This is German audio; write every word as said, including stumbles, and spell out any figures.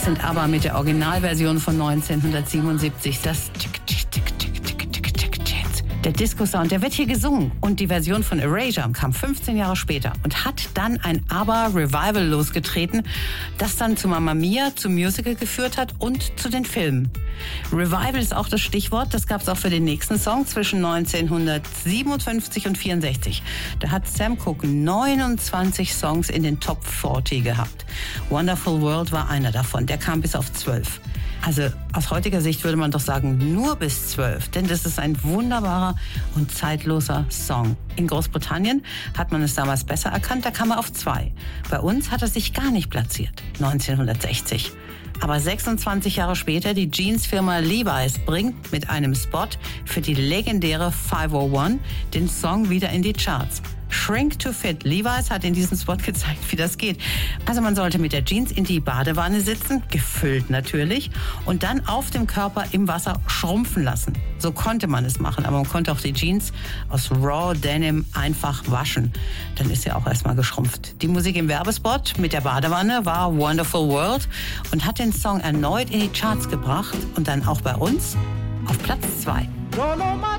Das sind aber mit der Originalversion von neunzehnhundertsiebenundsiebzig. Das Der Disco-Sound, der wird hier gesungen. Und die Version von Erasure kam fünfzehn Jahre später und hat dann ein ABBA-Revival losgetreten, das dann zu Mamma Mia, zum Musical geführt hat und zu den Filmen. Revival ist auch das Stichwort. Das gab es auch für den nächsten Song zwischen neunzehnhundertsiebenundfünfzig und vierundsechzig. Da hat Sam Cooke neunundzwanzig Songs in den Top vierzig gehabt. Wonderful World war einer davon. Der kam bis auf zwölf. Also aus heutiger Sicht würde man doch sagen, nur bis zwölf, denn das ist ein wunderbarer und zeitloser Song. In Großbritannien hat man es damals besser erkannt, da kam er auf zwei. Bei uns hat er sich gar nicht platziert, neunzehnhundertsechzig. Aber sechsundzwanzig Jahre später, die Jeans-Firma Levi's bringt mit einem Spot für die legendäre fünf null eins den Song wieder in die Charts. Shrink to Fit. Levi's hat in diesem Spot gezeigt, wie das geht. Also man sollte mit der Jeans in die Badewanne sitzen, gefüllt natürlich, und dann auf dem Körper im Wasser schrumpfen lassen. So konnte man es machen, aber man konnte auch die Jeans aus Raw Denim einfach waschen. Dann ist sie auch erstmal geschrumpft. Die Musik im Werbespot mit der Badewanne war Wonderful World und hat den Song erneut in die Charts gebracht und dann auch bei uns auf Platz zwei.